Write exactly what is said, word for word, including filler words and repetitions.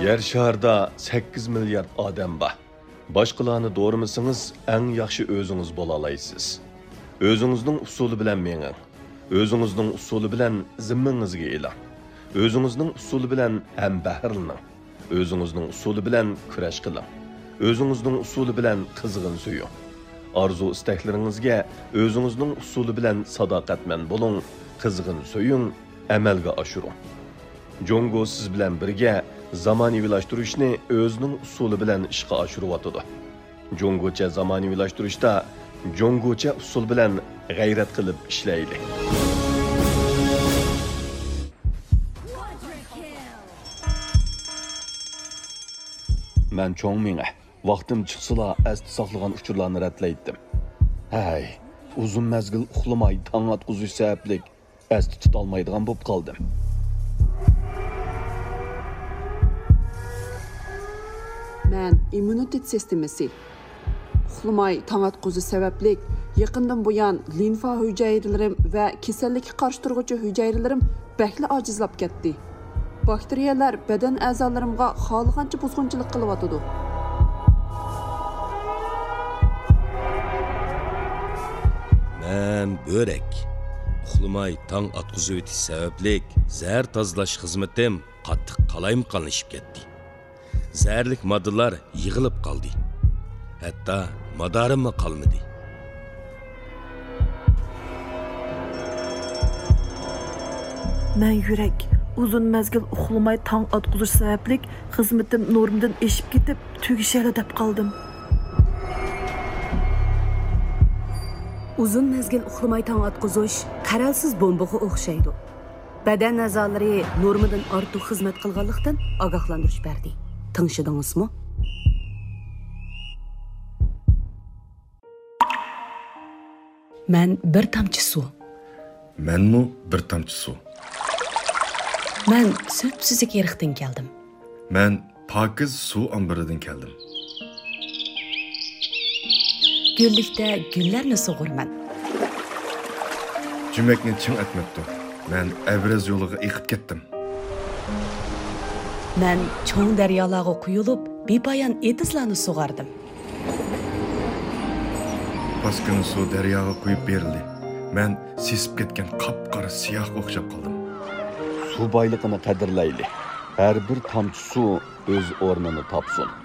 Yer şarda sakkiz milyard odam bor. Boshqalarni doğramasangiz, eng yaxshi o'zingiz bo'la olasiz. O'zingizning usuli bilan mening. O'zingizning usuli bilan zimmangizga e'lon. O'zingizning usuli bilan ham bahrlaning. O'zingizning usuli bilan kurash qiling. O'zingizning usuli bilan qizg'in suying. Arzu istaklaringizga o'zingizning usuli bilan sadoqatman bo'ling, qizg'in suying, amalga oshiring. Jongo siz bilan birga zamonaviylashtirishni o'zining usuli bilan ishga oshiryotdi. Jongocha zamonaviylashtirishda jongocha usul bilan g'ayrat qilib ishlaydi. Men cho'ng menga vaqtim chiqsala asti saqlagan uchurlarni ratlaydim. Hay, uzun mezgil uxlamay tong atquzish sabablik asti tutolmaydigan bo'lib qoldim. Men immunitet sistemasi uxlamay tong atquzish sabablik yaqindan buyon limfa hujayralarim va kasallikka qarshi turuvchi hujayralarim bakli ojizlab ketdi. Bakteriyalar badan a'zolarimga xohlagancha buzg'unchilik qilyotdi. Men börek. Uxlamay tong atquzish o'tish sabablik zahar tozalash xizmatim qattiq qalaymqonlashib ketdi. Zəhərlik moddalar yığılıb qaldı. Hətta madarim qalmadı. Mən yürək uzun məzgil uxlamay tong atquzish sabablik xizmatim normdan eşib ketib tugishali deb qaldım. Uzun mezgil uxlamay tong atquzish qaralsiz bombaga o'xshaydi. Badan a'zolari normadan ortiq xizmat qilganlikdan ogohlantirish berdi. Tanışdыңызmı? Ben bir tamçı su. Ben mi bir tamçı su? Ben söpsüzlük yerikten geldim. Ben pakiz su ambiridan keldim. Güllikte güllerni sug'urman. Cümlekni çın etmekti. Ben Evraz yoluga eqib ketdim. Ben çoğun deryalarga quyulup bepoyon etizlarni sug'ardim. Baskını su deryaga quyib berildi. Ben sesib ketgan qap-qara siyah o'xshab qoldim. Su boyligini qadrlayli. Har bir tomchi suv o'z o'rnini topsin.